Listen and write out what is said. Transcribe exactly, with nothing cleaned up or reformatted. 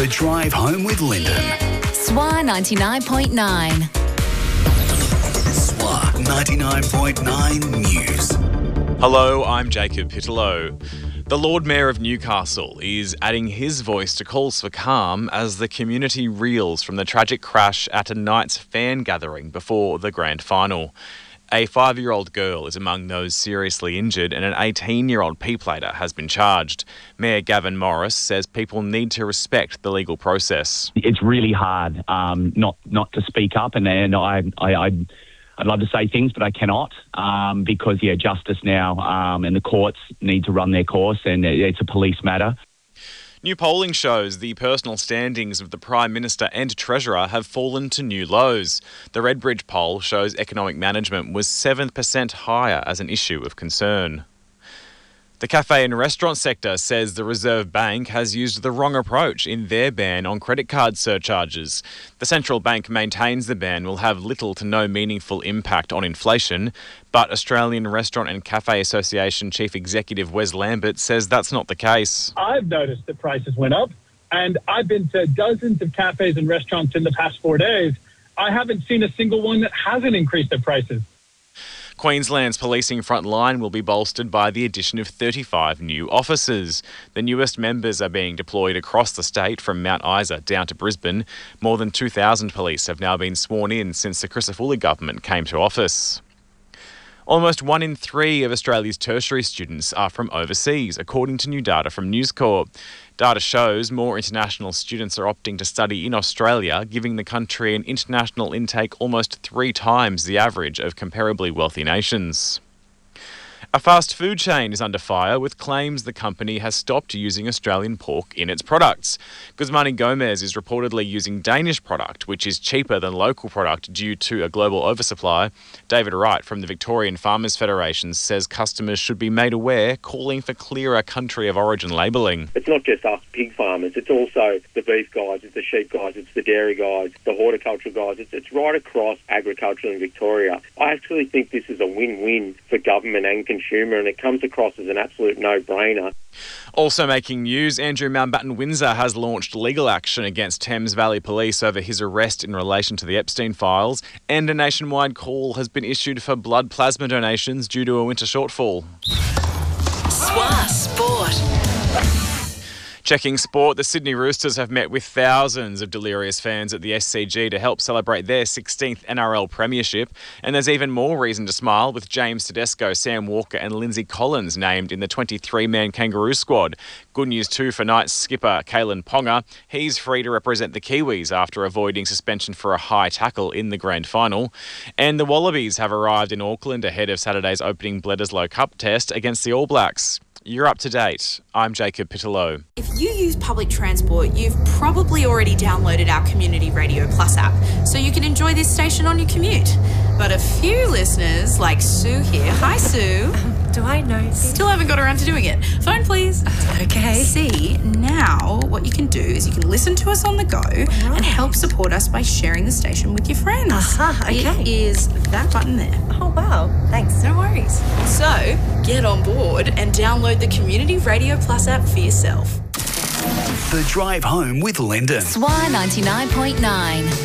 The Drive Home with Lyndon. S W A ninety-nine point nine. S W A ninety-nine point nine News. Hello, I'm Jacob Pittellow. The Lord Mayor of Newcastle is adding his voice to calls for calm as the community reels from the tragic crash at a Knights fan gathering before the grand final. A five-year-old girl is among those seriously injured and an eighteen-year-old P-plater has been charged. Mayor Gavin Morris says people need to respect the legal process. It's really hard um, not not to speak up, and, and I, I, I'd, I'd love to say things, but I cannot um, because, yeah, justice now um, and the courts need to run their course, and it's a police matter. New polling shows the personal standings of the Prime Minister and Treasurer have fallen to new lows. The Redbridge poll shows economic management was seven percent higher as an issue of concern. The cafe and restaurant sector says the Reserve Bank has used the wrong approach in their ban on credit card surcharges. The central bank maintains the ban will have little to no meaningful impact on inflation, but Australian Restaurant and Cafe Association Chief Executive Wes Lambert says that's not the case. I've noticed that prices went up, and I've been to dozens of cafes and restaurants in the past four days. I haven't seen a single one that hasn't increased their prices. Queensland's policing front line will be bolstered by the addition of thirty-five new officers. The newest members are being deployed across the state from Mount Isa down to Brisbane. More than two thousand police have now been sworn in since the Crisafulli government came to office. Almost one in three of Australia's tertiary students are from overseas, according to new data from News Corp. Data shows more international students are opting to study in Australia, giving the country an international intake almost three times the average of comparably wealthy nations. A fast food chain is under fire with claims the company has stopped using Australian pork in its products. Guzmani Gomez is reportedly using Danish product, which is cheaper than local product due to a global oversupply. David Wright from the Victorian Farmers Federation says customers should be made aware, calling for clearer country of origin labelling. It's not just us pig farmers, it's also the beef guys, it's the sheep guys, it's the dairy guys, the horticultural guys. It's, it's right across agriculture in Victoria. I actually think this is a win-win for government and consumer, and it comes across as an absolute no-brainer. Also making news, Andrew Mountbatten Windsor has launched legal action against Thames Valley Police over his arrest in relation to the Epstein files, and a nationwide call has been issued for blood plasma donations due to a winter shortfall. S W A Sport. Checking sport, the Sydney Roosters have met with thousands of delirious fans at the S C G to help celebrate their sixteenth N R L premiership. And there's even more reason to smile with James Tedesco, Sam Walker and Lindsay Collins named in the twenty-three man Kangaroo squad. Good news too for Knights skipper Kalen Ponga. He's free to represent the Kiwis after avoiding suspension for a high tackle in the grand final. And the Wallabies have arrived in Auckland ahead of Saturday's opening Bledisloe Cup test against the All Blacks. You're up to date. I'm Jacob Pittellow. If you use public transport, you've probably already downloaded our Community Radio Plus app, so you can enjoy this station on your commute. But a few listeners, like Sue here, hi Sue. Um, do I know? Still haven't got around to doing it. Phone please. Okay. See, now what you can do is you can listen to us on the go right. and help support us by sharing the station with your friends. Uh-huh, okay. It is that button there. Oh, wow. Thanks. No worries. So, get on board and download the Community Radio Plus app for yourself. The Drive Home with Lyndon. S W A ninety-nine point nine.